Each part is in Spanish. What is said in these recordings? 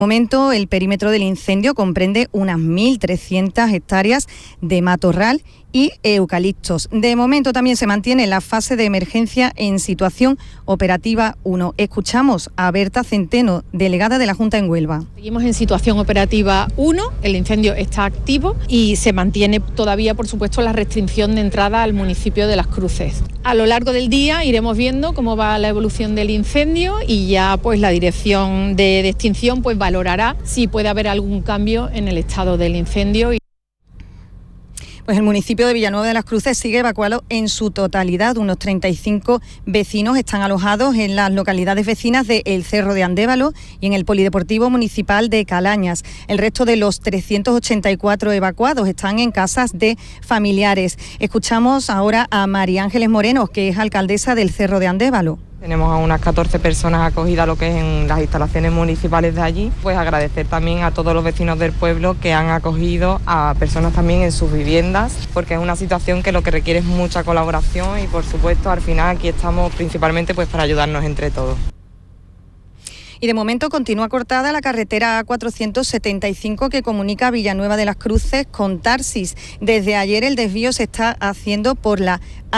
De momento, el perímetro del incendio comprende unas 1.300 hectáreas de matorral y eucaliptos. De momento también se mantiene la fase de emergencia en situación operativa 1. Escuchamos a Berta Centeno, delegada de la Junta en Huelva. Seguimos en situación operativa 1, el incendio está activo y se mantiene todavía, por supuesto, la restricción de entrada al municipio de Las Cruces. A lo largo del día iremos viendo cómo va la evolución del incendio y ya pues la dirección de extinción pues valorará si puede haber algún cambio en el estado del incendio. Pues el municipio de Villanueva de las Cruces sigue evacuado en su totalidad. Unos 35 vecinos están alojados en las localidades vecinas de El Cerro de Andévalo y en el Polideportivo Municipal de Calañas. El resto de los 384 evacuados están en casas de familiares. Escuchamos ahora a María Ángeles Moreno, que es alcaldesa del Cerro de Andévalo. Tenemos a unas 14 personas acogidas, lo que es en las instalaciones municipales de allí. Pues agradecer también a todos los vecinos del pueblo que han acogido a personas también en sus viviendas, porque es una situación que lo que requiere es mucha colaboración y, por supuesto, al final aquí estamos principalmente pues para ayudarnos entre todos. Y de momento continúa cortada la carretera A475 que comunica Villanueva de las Cruces con Tarsis. Desde ayer el desvío se está haciendo por la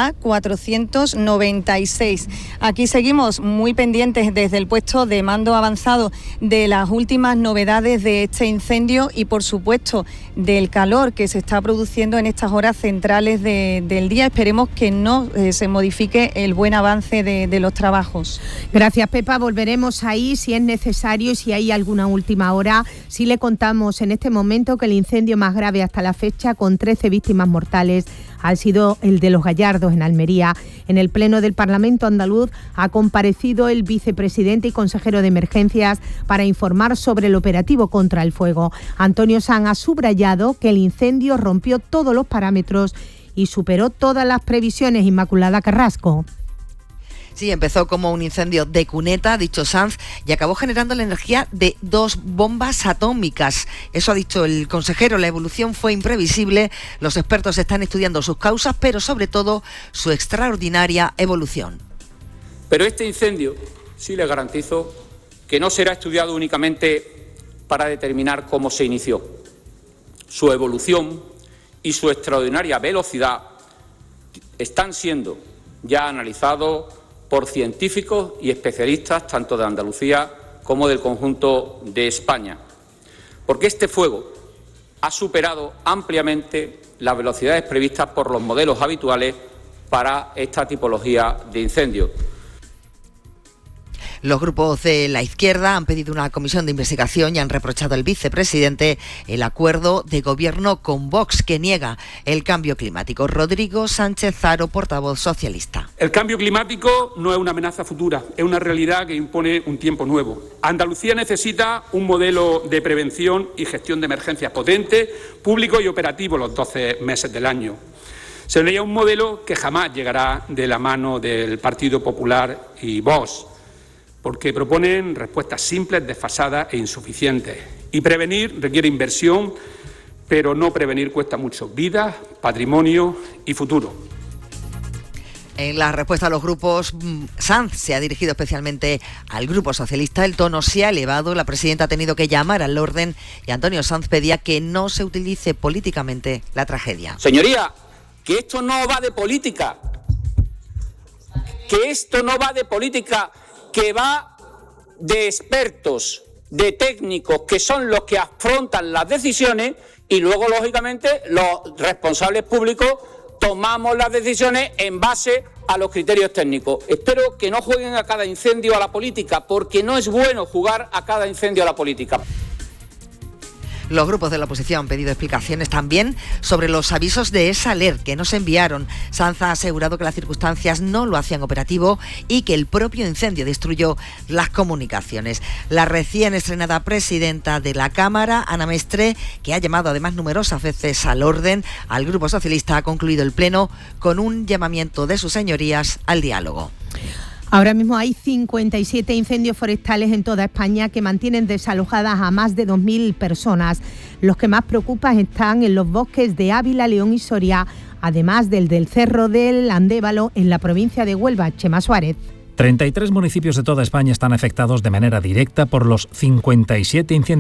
A496. Aquí seguimos muy pendientes desde el puesto de mando avanzado de las últimas novedades de este incendio y, por supuesto, del calor que se está produciendo en estas horas centrales del día. Esperemos que no se modifique el buen avance de los trabajos. Gracias, Pepa. Volveremos ahí si es necesario y si hay alguna última hora. Sí le contamos en este momento que el incendio más grave hasta la fecha, con 13 víctimas mortales, ha sido el de Los Gallardos, en Almería. En el Pleno del Parlamento andaluz ha comparecido el vicepresidente y consejero de Emergencias para informar sobre el operativo contra el fuego. Antonio Sanz ha subrayado que el incendio rompió todos los parámetros y superó todas las previsiones. Inmaculada Carrasco. Sí, empezó como un incendio de cuneta, ha dicho Sanz, y acabó generando la energía de 2 bombas atómicas. Eso ha dicho el consejero. La evolución fue imprevisible. Los expertos están estudiando sus causas, pero sobre todo su extraordinaria evolución. Pero este incendio, sí le garantizo, que no será estudiado únicamente para determinar cómo se inició. Su evolución y su extraordinaria velocidad están siendo ya analizados por científicos y especialistas tanto de Andalucía como del conjunto de España, porque este fuego ha superado ampliamente las velocidades previstas por los modelos habituales para esta tipología de incendios. Los grupos de la izquierda han pedido una comisión de investigación y han reprochado al vicepresidente el acuerdo de gobierno con Vox, que niega el cambio climático. Rodrigo Sánchez Zaro, portavoz socialista. El cambio climático no es una amenaza futura, es una realidad que impone un tiempo nuevo. Andalucía necesita un modelo de prevención y gestión de emergencias potente, público y operativo los 12 meses del año. Sería un modelo que jamás llegará de la mano del Partido Popular y Vox, porque proponen respuestas simples, desfasadas e insuficientes. Y prevenir requiere inversión, pero no prevenir cuesta mucho: vidas, patrimonio y futuro. En la respuesta a los grupos, Sanz se ha dirigido especialmente al Grupo Socialista. El tono se ha elevado, la presidenta ha tenido que llamar al orden y Antonio Sanz pedía que no se utilice políticamente la tragedia. Señoría, que esto no va de política, que esto no va de política, que va de expertos, de técnicos, que son los que afrontan las decisiones y luego, lógicamente, los responsables públicos tomamos las decisiones en base a los criterios técnicos. Espero que no jueguen a cada incendio a la política, porque no es bueno jugar a cada incendio a la política. Los grupos de la oposición han pedido explicaciones también sobre los avisos de EsAler que nos enviaron. Sanz ha asegurado que las circunstancias no lo hacían operativo y que el propio incendio destruyó las comunicaciones. La recién estrenada presidenta de la Cámara, Ana Mestre, que ha llamado además numerosas veces al orden al Grupo Socialista, ha concluido el pleno con un llamamiento de sus señorías al diálogo. Ahora mismo hay 57 incendios forestales en toda España que mantienen desalojadas a más de 2.000 personas. Los que más preocupan están en los bosques de Ávila, León y Soria, además del Cerro del Andévalo en la provincia de Huelva. Chema Suárez. 33 municipios de toda España están afectados de manera directa por los 57 incendios